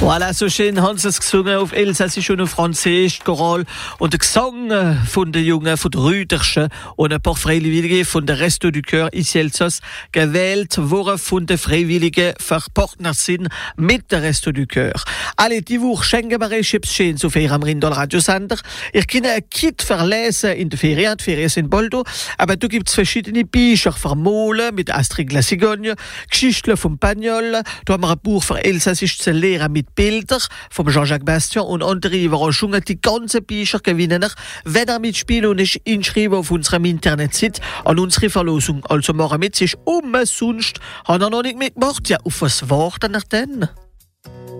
Voilà, so schön haben sie es gesungen auf Elsässisch und auf Französisch, Choral. Und der Gesang von den Jungen, von den Rüderschen und ein paar Freiwillige von der Resto du Cœur ici Elsass gewählt worden von den Freiwilligen verpartnert sind mit der Resto du Cœur. Alle die Woche schenken wir euch etwas Schönes auf Ihrem Rindal-Radiosender. Ihr könnt ein Kit verlesen in der Ferien. Die Ferien sind bald da. Aber da gibt es verschiedene Bücher von Molen mit Astrid la Cigogne, Geschichten vom Pagnol. Da haben wir ein Buch für Elsassisch zu lernen mit Bilder von Jean-Jacques Bastien und andere Überraschungen. Die ganzen Bücher gewinnen ihr, wenn ihr mitspielt und euch inschreiben auf unserem Internetseite an unsere Verlosung. Also machen mit, es ist umsonst. Haben ihr noch nicht mitgemacht? Ja, auf was warten ihr denn?